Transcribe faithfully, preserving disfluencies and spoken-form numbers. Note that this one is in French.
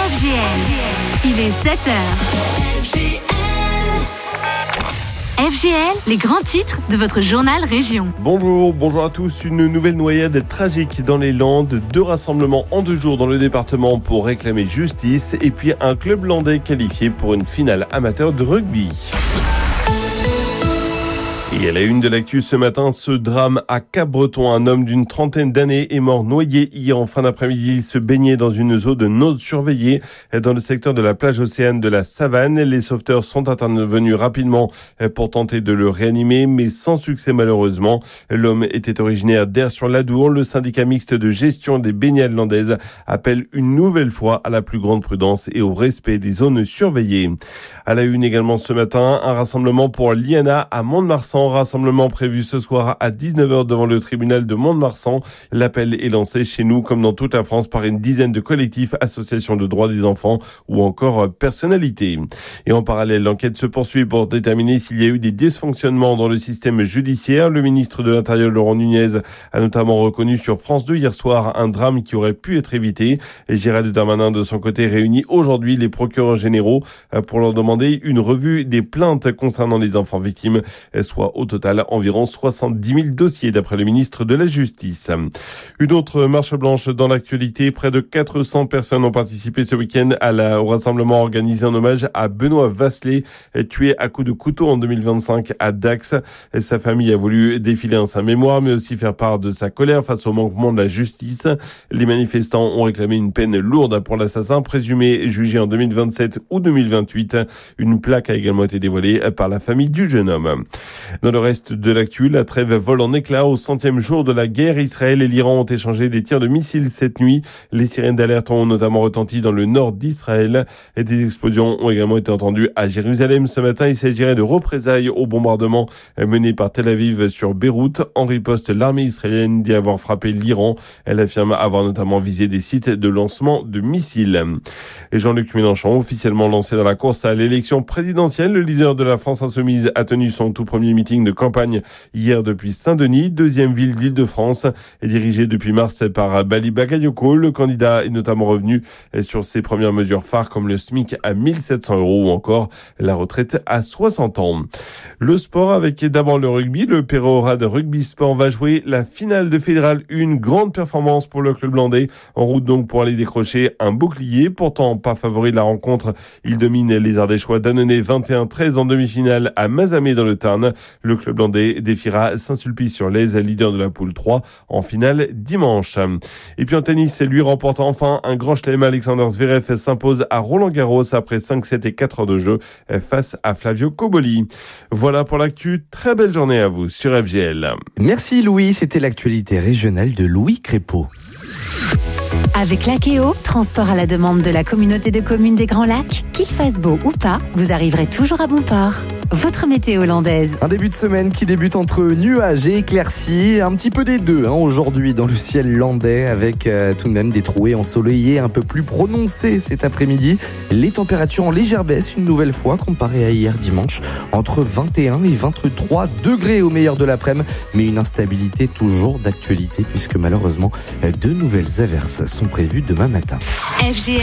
F G L. Il est sept heures. F G L. F G L, les grands titres de votre journal Région. Bonjour, bonjour à tous. Une nouvelle noyade tragique dans les Landes. Deux rassemblements en deux jours dans le département pour réclamer justice. Et puis un club landais qualifié pour une finale amateur de rugby. Et à la une de l'actu ce matin, ce drame à Cap-Breton. Un homme d'une trentaine d'années est mort noyé hier en fin d'après-midi. Il se baignait dans une zone non surveillée dans le secteur de la plage océane de la Savane. Les sauveteurs sont intervenus rapidement pour tenter de le réanimer, mais sans succès malheureusement. L'homme était originaire d'Aire-sur-l'Adour. Le syndicat mixte de gestion des baignades landaises appelle une nouvelle fois à la plus grande prudence et au respect des zones surveillées. À la une également ce matin, un rassemblement pour l'I A N A à Mont-de-Marsan. Rassemblement prévu ce soir à dix-neuf heures devant le tribunal de Mont-de-Marsan. L'appel est lancé chez nous comme dans toute la France par une dizaine de collectifs, associations de droits des enfants ou encore personnalités. Et en parallèle, l'enquête se poursuit pour déterminer s'il y a eu des dysfonctionnements dans le système judiciaire. Le ministre de l'Intérieur, Laurent Nunez, a notamment reconnu sur France deux hier soir un drame qui aurait pu être évité. Et Gérald Darmanin, de son côté, réunit aujourd'hui les procureurs généraux pour leur demander une revue des plaintes concernant les enfants victimes, soit au total environ soixante-dix mille dossiers d'après le ministre de la Justice. Une autre marche blanche dans l'actualité. Près de quatre cents personnes ont participé ce week-end à la, au rassemblement organisé en hommage à Benoît Vasselet, tué à coups de couteau en deux mille vingt-cinq à Dax. Sa famille a voulu défiler en sa mémoire, mais aussi faire part de sa colère face au manquement de la justice. Les manifestants ont réclamé une peine lourde pour l'assassin présumé jugé en deux mille vingt-sept ou deux mille vingt-huit. Une plaque a également été dévoilée par la famille du jeune homme. Dans le reste de l'actu, la trêve vole en éclats au centième jour de la guerre. Israël et l'Iran ont échangé des tirs de missiles cette nuit. Les sirènes d'alerte ont notamment retenti dans le nord d'Israël. Et des explosions ont également été entendues à Jérusalem ce matin. Il s'agirait de représailles au bombardement mené par Tel Aviv sur Beyrouth. En riposte, l'armée israélienne dit avoir frappé l'Iran. Elle affirme avoir notamment visé des sites de lancement de missiles. Et Jean-Luc Mélenchon, officiellement lancé dans la course à l'élection présidentielle, le leader de la France insoumise a tenu son tout premier meeting de campagne hier depuis Saint-Denis, deuxième ville d'Île-de-France, et dirigé depuis mars par Bali Bagayoko. Le candidat est notamment revenu sur ses premières mesures phares comme le SMIC à mille sept cents euros ou encore la retraite à soixante ans. Le sport avec d'abord le rugby. Le Peyrehorade Rugby Sport va jouer la finale de Fédéral un. Une grande performance pour le club landais. En route donc pour aller décrocher un bouclier. Pourtant pas favori de la rencontre. Il domine les Ardéchois d'Annonay vingt et un treize en demi-finale à Mazamet dans le Tarn. Le club landais défiera Saint-Sulpice-sur-Lez, leader de la poule trois, en finale dimanche. Et puis en tennis, lui remporte enfin un grand chelem. Alexander Zverev s'impose à Roland-Garros après cinq sept et quatre heures de jeu face à Flavio Cobolli. Voilà pour l'actu. Très belle journée à vous sur F G L. Merci Louis, c'était l'actualité régionale de Louis Crépeau. Avec Lakeo, transport à la demande de la communauté de communes des Grands Lacs, qu'il fasse beau ou pas, vous arriverez toujours à bon port. Votre météo landaise. Un début de semaine qui débute entre nuages et éclaircies, un petit peu des deux hein, aujourd'hui dans le ciel landais, avec euh, tout de même des trouées ensoleillées un peu plus prononcées cet après-midi. Les températures en légère baisse une nouvelle fois comparées à hier dimanche, entre vingt et un et vingt-trois degrés au meilleur de l'après-midi, mais une instabilité toujours d'actualité puisque malheureusement de nouvelles averses sont prévues demain matin. F G L.